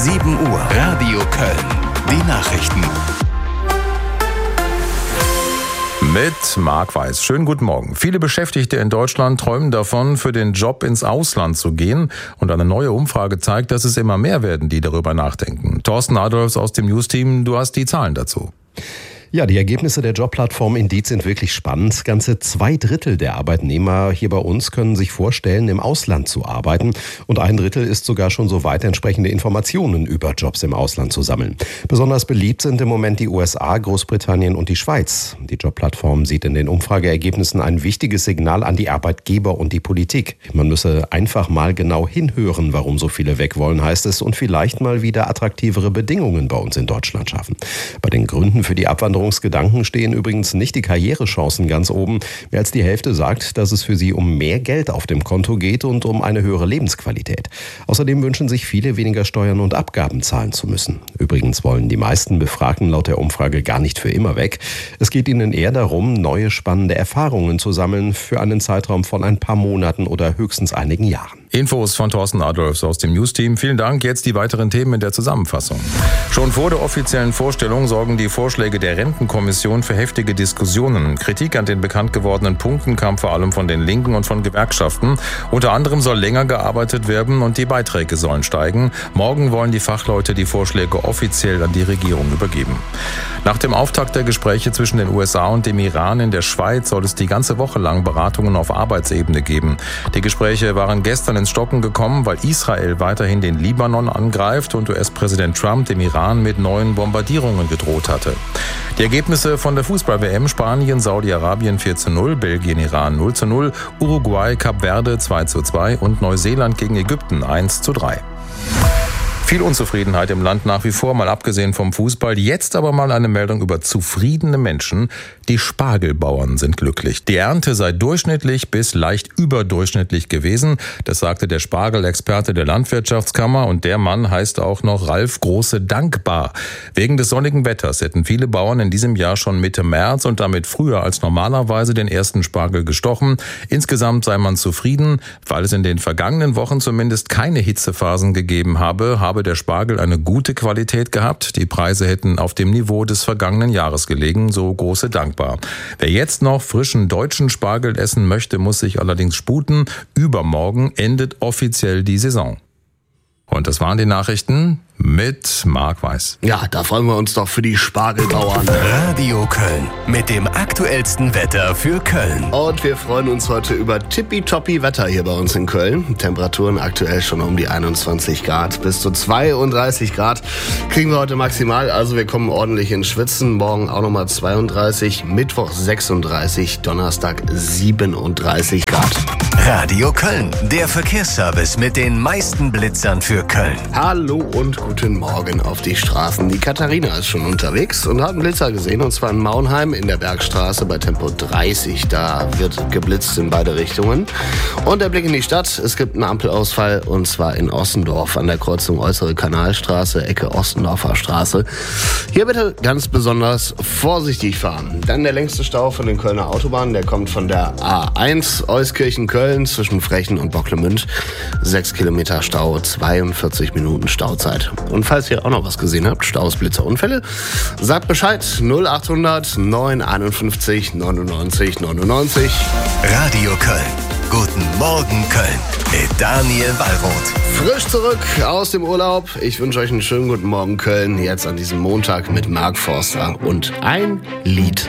7 Uhr. Radio Köln. Die Nachrichten. Mit Marc Weiß. Schönen guten Morgen. Viele Beschäftigte in Deutschland träumen davon, für den Job ins Ausland zu gehen. Und eine neue Umfrage zeigt, dass es immer mehr werden, die darüber nachdenken. Thorsten Adolfs aus dem News-Team, du hast die Zahlen dazu. Ja, die Ergebnisse der Jobplattform Indeed sind wirklich spannend. Ganze 2/3 der Arbeitnehmer hier bei uns können sich vorstellen, im Ausland zu arbeiten. Und 1/3 ist sogar schon so weit, entsprechende Informationen über Jobs im Ausland zu sammeln. Besonders beliebt sind im Moment die USA, Großbritannien und die Schweiz. Die Jobplattform sieht in den Umfrageergebnissen ein wichtiges Signal an die Arbeitgeber und die Politik. Man müsse einfach mal genau hinhören, warum so viele weg wollen, heißt es, und vielleicht mal wieder attraktivere Bedingungen bei uns in Deutschland schaffen. Bei den Gründen für die Abwanderungsgedanken stehen übrigens nicht die Karrierechancen ganz oben. Mehr als die Hälfte sagt, dass es für sie um mehr Geld auf dem Konto geht und um eine höhere Lebensqualität. Außerdem wünschen sich viele, weniger Steuern und Abgaben zahlen zu müssen. Übrigens wollen die meisten Befragten laut der Umfrage gar nicht für immer weg. Es geht ihnen eher darum, neue spannende Erfahrungen zu sammeln für einen Zeitraum von ein paar Monaten oder höchstens einigen Jahren. Infos von Thorsten Adolfs aus dem News-Team. Vielen Dank. Jetzt die weiteren Themen in der Zusammenfassung. Schon vor der offiziellen Vorstellung sorgen die Vorschläge der Rentenkommission für heftige Diskussionen. Kritik an den bekannt gewordenen Punkten kam vor allem von den Linken und von Gewerkschaften. Unter anderem soll länger gearbeitet werden und die Beiträge sollen steigen. Morgen wollen die Fachleute die Vorschläge offiziell an die Regierung übergeben. Nach dem Auftakt der Gespräche zwischen den USA und dem Iran in der Schweiz soll es die ganze Woche lang Beratungen auf Arbeitsebene geben. Die Gespräche waren gestern ins Stocken gekommen, weil Israel weiterhin den Libanon angreift und US-Präsident Trump dem Iran mit neuen Bombardierungen gedroht hatte. Die Ergebnisse von der Fußball-WM: Spanien, Saudi-Arabien 4:0, Belgien, Iran 0:0, Uruguay, Kap Verde 2:2 und Neuseeland gegen Ägypten 1:3. Viel Unzufriedenheit im Land nach wie vor, mal abgesehen vom Fußball. Jetzt aber mal eine Meldung über zufriedene Menschen. Die Spargelbauern sind glücklich. Die Ernte sei durchschnittlich bis leicht überdurchschnittlich gewesen. Das sagte der Spargelexperte der Landwirtschaftskammer. Und der Mann heißt auch noch Ralf Große Dankbar. Wegen des sonnigen Wetters hätten viele Bauern in diesem Jahr schon Mitte März und damit früher als normalerweise den ersten Spargel gestochen. Insgesamt sei man zufrieden, weil es in den vergangenen Wochen zumindest keine Hitzephasen gegeben habe der Spargel eine gute Qualität gehabt. Die Preise hätten auf dem Niveau des vergangenen Jahres gelegen, so Große Dankbar. Wer jetzt noch frischen deutschen Spargel essen möchte, muss sich allerdings sputen. Übermorgen endet offiziell die Saison. Und das waren die Nachrichten mit Marc Weiß. Ja, da freuen wir uns doch für die Spargelbauern. Radio Köln mit dem aktuellsten Wetter für Köln. Und wir freuen uns heute über tippitoppi Wetter hier bei uns in Köln. Temperaturen aktuell schon um die 21 Grad. Bis zu 32 Grad kriegen wir heute maximal. Also wir kommen ordentlich ins Schwitzen. Morgen auch nochmal 32, Mittwoch 36, Donnerstag 37 Grad. Radio Köln, der Verkehrsservice mit den meisten Blitzern für Köln. Hallo und guten Morgen auf die Straßen. Die Katharina ist schon unterwegs und hat einen Blitzer gesehen, und zwar in Maunheim in der Bergstraße bei Tempo 30. Da wird geblitzt in beide Richtungen. Und der Blick in die Stadt: Es gibt einen Ampelausfall, und zwar in Ossendorf an der Kreuzung Äußere Kanalstraße, Ecke Ostendorfer Straße. Hier bitte ganz besonders vorsichtig fahren. Dann der längste Stau von den Kölner Autobahnen, der kommt von der A1 Euskirchen-Köln zwischen Frechen und Bocklemünd. 6 Kilometer Stau, 42 Minuten Stauzeit. Und falls ihr auch noch was gesehen habt, Staus, Blitzer, Unfälle, sagt Bescheid. 0800 951 99 99. Radio Köln. Guten Morgen Köln mit Daniel Wallroth. Frisch zurück aus dem Urlaub. Ich wünsche euch einen schönen guten Morgen Köln. Jetzt an diesem Montag mit Mark Forster und ein Lied